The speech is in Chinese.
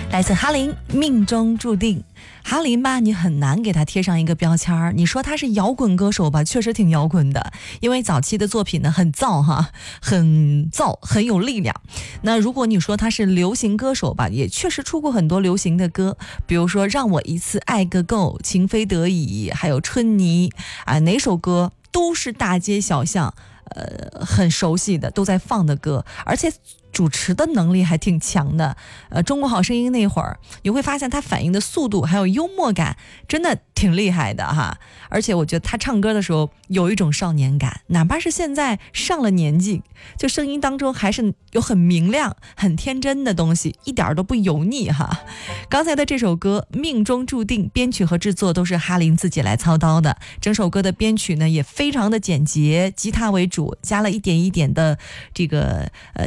来自哈林，命中注定。哈林吧，你很难给他贴上一个标签儿。你说他是摇滚歌手吧，确实挺摇滚的，因为早期的作品呢很燥哈，很燥，很有力量。那如果你说他是流行歌手吧，也确实出过很多流行的歌，比如说让我一次爱个够、情非得已，还有春泥啊，哪首歌都是大街小巷很熟悉的，都在放的歌，而且主持的能力还挺强的。中国好声音那会儿，你会发现他反应的速度还有幽默感真的挺厉害的哈。而且我觉得他唱歌的时候有一种少年感，哪怕是现在上了年纪，就声音当中还是有很明亮很天真的东西，一点都不油腻哈。刚才的这首歌命中注定，编曲和制作都是哈林自己来操刀的，整首歌的编曲呢也非常的简洁，吉他为主，加了一点一点的这个